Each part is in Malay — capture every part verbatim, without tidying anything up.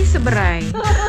seberai.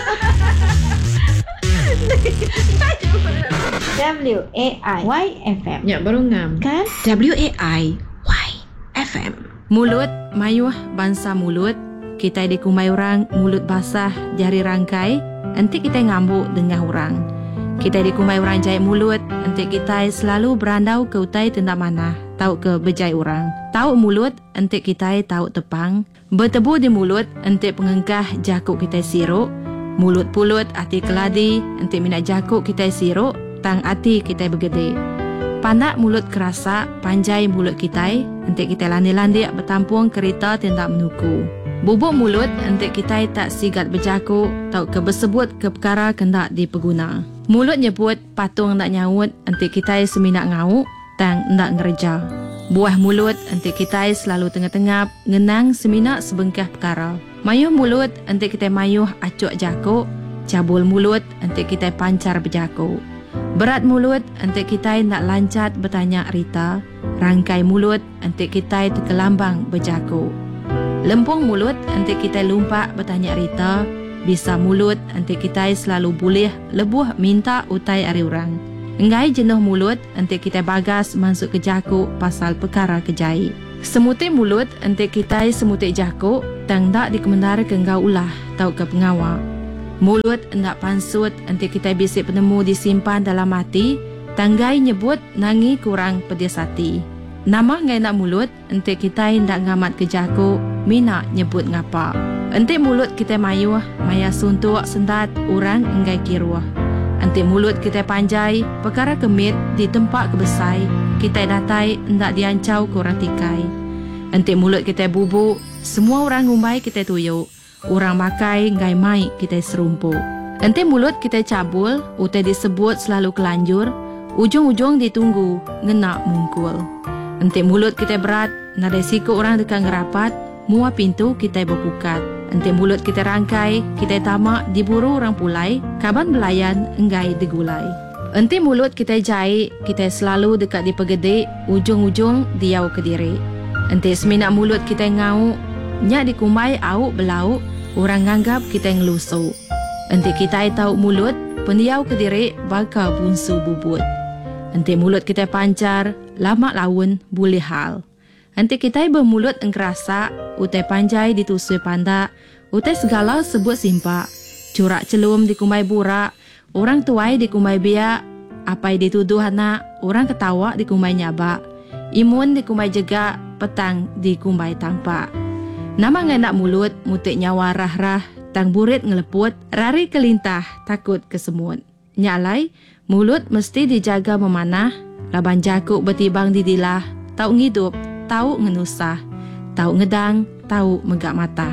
W A I Y F M. Ya, baru ngam. Kan? W A I Y F M. Mulut mayuh bangsa mulut. Kita dikumai orang mulut basah jari rangkai. Nanti kita ngambuk dengan orang. Kita dikumai orang jahit mulut. Nanti kita selalu berandau ke utai tentang mana. Tahu ke bejai orang. Tahu mulut. Nanti kita tahu tepang. Bertebu di mulut. Nanti pengengkah jakuk kita siruk. Mulut pulut hati keladi. Nanti minat jakuk kita siruk. Tang hati kita bergede. Pandak mulut kerasa. Panjai mulut kita. Nanti kita landi-landi bertampung kereta tentang menuku. Bubuk mulut nanti kita tak sigat berjakuk. Tahu ke bersebut ke perkara kendak dipeguna. Mulut nyebut patung nak nyaut. Nanti kita seminat ngauk. Tang nak ngereja. Buah mulut nanti kita selalu tengah-tengah. Ngenang seminat sebengkah perkara. Mayuh mulut nanti kita mayuh acuk jakuk. Cabul mulut nanti kita pancar berjakuk. Berat mulut nanti kita nak lancat bertanya Rita. Rangkai mulut nanti kita terkelambang berjakuk. Lempung mulut nanti kita lumpak bertanya Rita. Bisa mulut nanti kita selalu boleh lebuh minta utai ari orang. Enggai jenuh mulut nanti kita bagas masuk ke jakuk pasal perkara kejai. Semutik mulut nanti kita semutik jakuk. Tang tak dikemendara ke engkau ulah tau ke pengawal. Mulut hendak pansut nanti kita bisik penemu disimpan dalam hati. Tanggai nyebut nangi kurang pedas hati. Nama ngai nak mulut nanti kita hendak ngamat ke jakuk. Mina nyebut ngapa. Nanti mulut kita mayuh maya suntuk sendat orang enggai kiruah. Nanti mulut kita panjai perkara kemit di tempat kebesai. Kita datai hendak diancau kurang tikai. Nanti mulut kita bubuk. Semua orang ngumbai kita tuyuk. Orang makai ngai mai kita serumpuk. Nanti mulut kita cabul, utai disebut selalu kelanjur, ujung-ujung ditunggu, ngena mungkul. Nanti mulut kita berat, nadai siku orang dekat ngerapat, mua pintu kita berpukat. Nanti mulut kita rangkai, kita tamak diburu orang pulai, kaban belayan enggai digulai. Nanti mulut kita jahit, kita selalu dekat dipegede, ujung-ujung diau ke diri. Nanti seminat mulut kita ngau, nyak dikumai au belau, orang nganggap kita ngelusuk. Nanti kita tahu mulut, pendiau ke diri bakal bunsu bubut. Nanti mulut kita pancar, lama lawan boleh hal. Nanti kita bermulut engkerasa, utai panjai ditusui pandak, utai segala sebut simpak. Curak celum dikumai burak, orang tuai dikumai biak, apai dituduh anak, orang ketawa dikumai nyabak. Imun dikumai jegak, petang dikumai tampak. Nama nganak mulut, mutik nyawa rah-rah, tang burit ngeleput, rari kelintah, takut kesemut. Nyalai, mulut mesti dijaga memanah, laban jakuk bertibang di dilah, tau ngidup, tau ngenusah, tau ngedang, tau megak mata.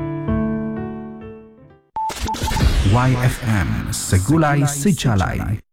Y F M Segulai Sejalai.